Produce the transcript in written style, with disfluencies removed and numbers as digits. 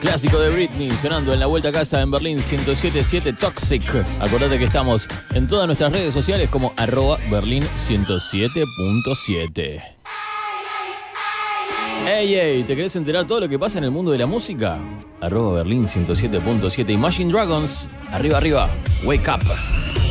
Clásico de Britney sonando en la vuelta a casa en Berlín 107.7 Toxic. Acordate que estamos en todas nuestras redes sociales como @Berlín 107.7. Ey, ¿te querés enterar todo lo que pasa en el mundo de la música? @Berlín 107.7. Imagine Dragons, arriba, wake up.